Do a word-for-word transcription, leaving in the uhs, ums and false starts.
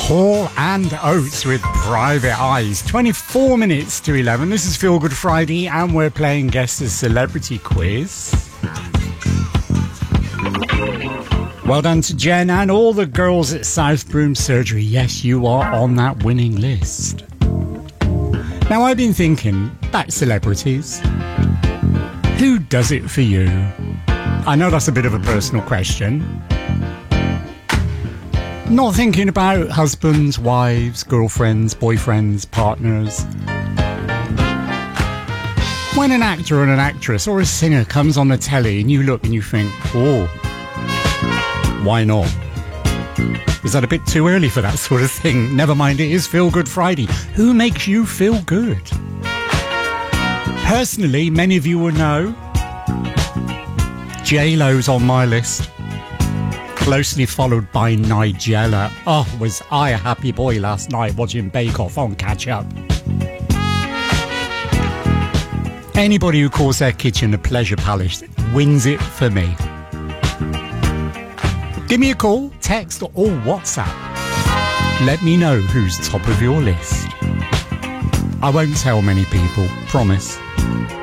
Hall and Oates with Private Eyes. twenty-four minutes to eleven. This is Feel Good Friday and we're playing Guess the Celebrity Quiz. Well done to Jen and all the girls at South Broom Surgery. Yes, you are on that winning list. Now, I've been thinking about celebrities. Who does it for you? I know that's a bit of a personal question. Not thinking about husbands, wives, girlfriends, boyfriends, partners. When an actor or an actress or a singer comes on the telly and you look and you think, oh, why not? Is that a bit too early for that sort of thing? Never mind, it is Feel Good Friday. Who makes you feel good? Personally, many of you will know J-Lo's on my list. Closely followed by Nigella. Oh, was I a happy boy last night watching Bake Off on Catch Up. Anybody who calls their kitchen a pleasure palace wins it for me. Give me a call, text or WhatsApp. Let me know who's top of your list. I won't tell many people, promise.